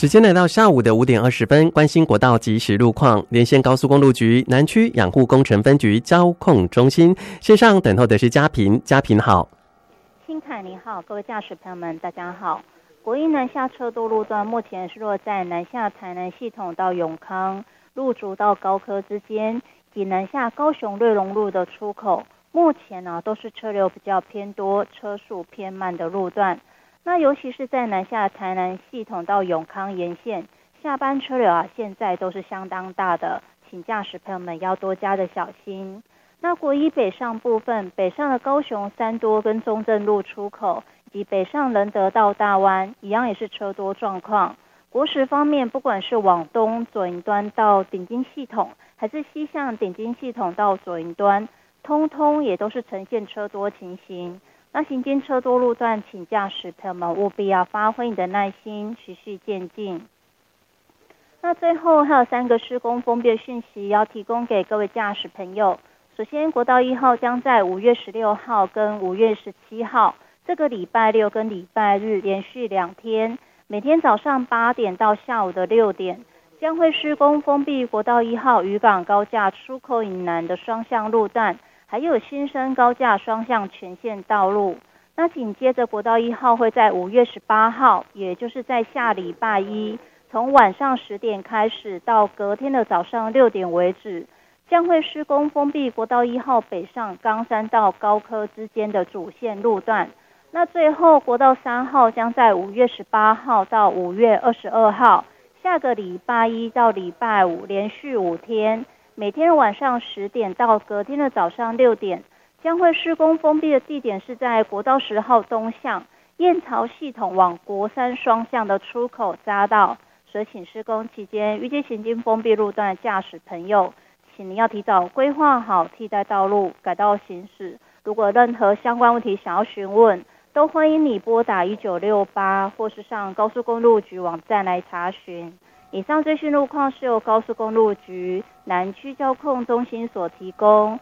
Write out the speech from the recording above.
时间来到下午的5:20，关心国道即时路况。连线高速公路局南区养护工程分局交控中心，线上等候的是嘉平。嘉平好。 新凯你好，各位驾驶朋友们大家好。国一南下车多路段目前是落在南下台南系统到永康、路竹到高科之间，以及南下高雄瑞隆路的出口，目前都是车流比较偏多、车速偏慢的路段。那尤其是在南下台南系统到永康沿线，下班车流现在都是相当大的，请驾驶朋友们要多加的小心。那国一北上部分，北上的高雄三多跟中正路出口，以及北上仁德到大湾，一样也是车多状况。国十方面，不管是往东左营端到顶金系统，还是西向顶金系统到左营端，通通也都是呈现车多情形。那行经车多路段，请驾驶朋友们务必要发挥你的耐心，循序渐进。那最后还有3个施工封闭的讯息要提供给各位驾驶朋友。首先，国道1号将在5月16号跟5月17号这个礼拜六跟礼拜日连续2天，每天早上8点到下午的6点，将会施工封闭国道1号渔港高架出口以南的双向路段，还有新生高架双向全线道路。那紧接着国道1号会在5月18号，也就是在下礼拜一，从晚上10点开始到隔天的早上6点为止，将会施工封闭国道1号北上冈山到高科之间的主线路段。那最后国道3号将在5月18号到5月22号，下个礼拜一到礼拜五连续5天，每天晚上10点到隔天的早上6点，将会施工封闭的地点是在国道10号东向燕巢系统往国三双向的出口匝道。所以请施工期间预计行经封闭路段的驾驶朋友，请您要提早规划好替代道路改道行驶。如果任何相关问题想要询问，都欢迎你拨打1968或是上高速公路局网站来查询。以上最新路况是由高速公路局南区交控中心所提供。